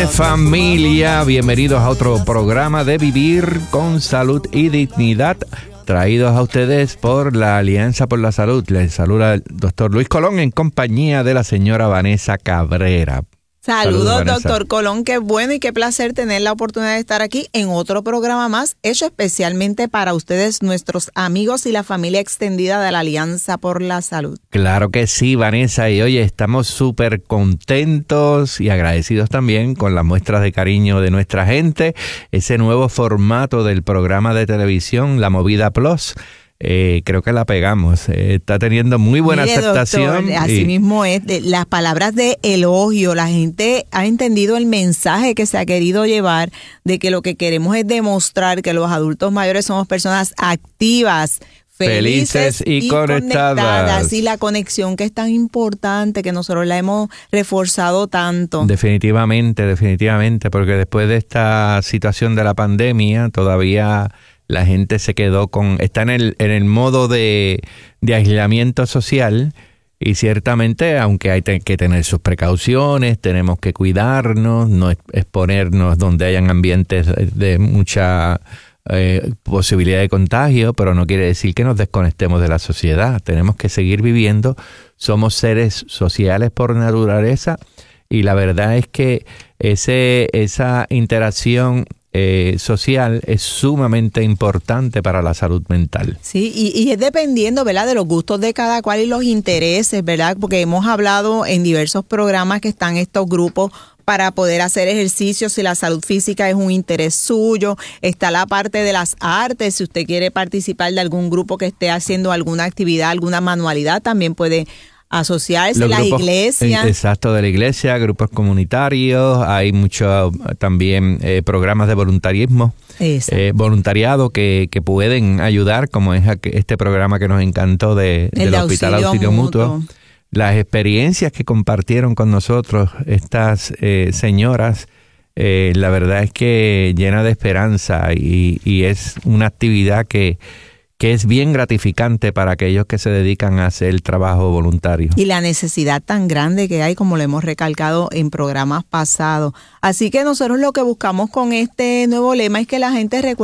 noches, familia. Bienvenidos a otro programa de Vivir con Salud y Dignidad, traídos a ustedes por la Alianza por la Salud. Les saluda el doctor Luis Colón en compañía de la señora Vanessa Cabrera. Saludos, doctor Colón. Qué bueno y qué placer tener la oportunidad de estar aquí en otro programa más, hecho especialmente para ustedes, nuestros amigos y la familia extendida de la Alianza por la Salud. Claro que sí, Vanessa. Y oye, estamos súper contentos y agradecidos también con las muestras de cariño de nuestra gente. Ese nuevo formato del programa de televisión, La Movida Plus. Creo que la pegamos. Está teniendo muy buena aceptación. Doctor, así mismo es. Las palabras de elogio, la gente ha entendido el mensaje que se ha querido llevar de que lo que queremos es demostrar que los adultos mayores somos personas activas, felices y conectadas. Y la conexión que es tan importante, que nosotros la hemos reforzado tanto. Definitivamente, porque después de esta situación de la pandemia, todavía la gente se quedó está en el modo de aislamiento social, y ciertamente, aunque hay que tener sus precauciones, tenemos que cuidarnos, no exponernos donde hayan ambientes de mucha posibilidad de contagio, pero no quiere decir que nos desconectemos de la sociedad. Tenemos que seguir viviendo. Somos seres sociales por naturaleza, y la verdad es que esa interacción social es sumamente importante para la salud mental. Sí, y es dependiendo, ¿verdad?, de los gustos de cada cual y los intereses, ¿verdad? Porque hemos hablado en diversos programas que están estos grupos para poder hacer ejercicios si la salud física es un interés suyo. Está la parte de las artes, si usted quiere participar de algún grupo que esté haciendo alguna actividad, alguna manualidad, también puede asociarse. Las iglesias. Exacto, de la iglesia, grupos comunitarios, hay muchos también programas de voluntarismo, voluntariado que pueden ayudar, como es este programa que nos encantó del Hospital Auxilio Mutuo. Las experiencias que compartieron con nosotros estas señoras, la verdad es que llena de esperanza, y es una actividad que es bien gratificante para aquellos que se dedican a hacer el trabajo voluntario. Y la necesidad tan grande que hay, como lo hemos recalcado en programas pasados. Así que nosotros lo que buscamos con este nuevo lema es que la gente recuerde